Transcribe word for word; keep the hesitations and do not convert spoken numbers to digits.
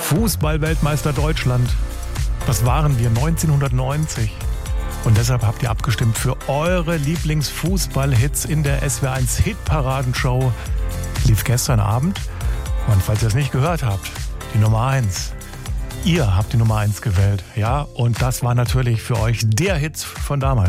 Fußball-Weltmeister Deutschland. Das waren wir neunzehnhundertneunzig. Und deshalb habt ihr abgestimmt für eure Lieblingsfußball-Hits in der S W R eins Hitparadenshow. Lief gestern Abend. Und falls ihr es nicht gehört habt, die Nummer eins. Ihr habt die Nummer eins gewählt. Ja, und das war natürlich für euch der Hit von damals.